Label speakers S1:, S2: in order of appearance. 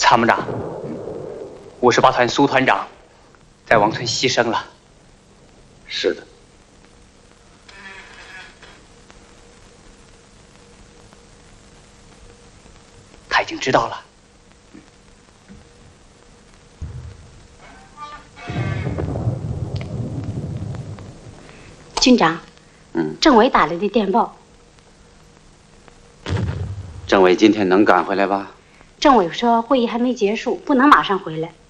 S1: 参谋长，58团苏团长在王村牺牲了。
S2: 是的。
S1: 他已经知道了。
S3: 军长，政委打来的电报。
S2: 政委今天能赶回来吧？
S3: 政委说会议还没结束，不能马上回来。